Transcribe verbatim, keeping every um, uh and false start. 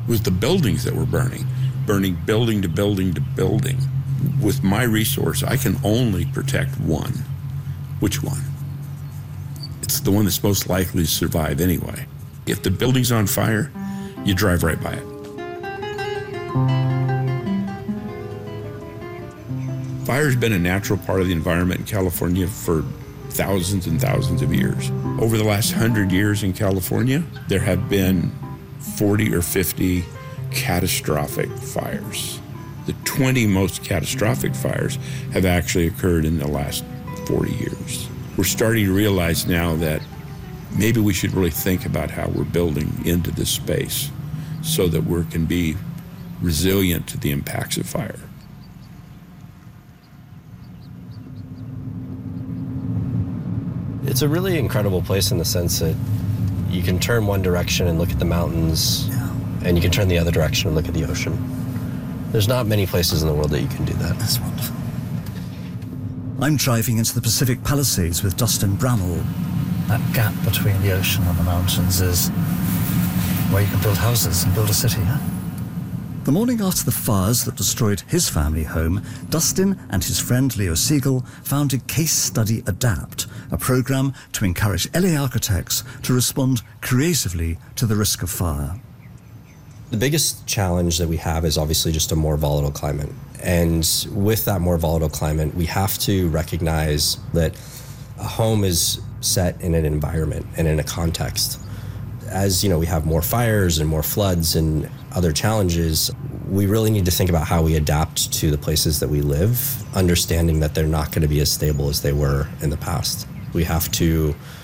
was the buildings that were burning, burning building to building to building. With my resource, I can only protect one. Which one? It's the one that's most likely to survive anyway. If the building's on fire, you drive right by it. Fire's been a natural part of the environment in California for thousands and thousands of years. Over the last hundred years in California, there have been forty or fifty catastrophic fires. The twenty most catastrophic fires have actually occurred in the last forty years. We're starting to realize now that maybe we should really think about how we're building into this space so that we can be resilient to the impacts of fire. It's a really incredible place in the sense that you can turn one direction and look at the mountains, and you can turn the other direction and look at the ocean. There's not many places in the world that you can do that. That's wonderful. I'm driving into the Pacific Palisades with Dustin Bramall. That gap between the ocean and the mountains is where you can build houses and build a city, huh? The morning after the fires that destroyed his family home, Dustin and his friend Leo Siegel founded Case Study Adapt, a program to encourage L A architects to respond creatively to the risk of fire. The biggest challenge that we have is obviously just a more volatile climate. And with that more volatile climate, we have to recognize that a home is set in an environment and in a context. As you know, we have more fires and more floods and other challenges. We really need to think about how we adapt to the places that we live, understanding that they're not going to be as stable as they were in the past. We have to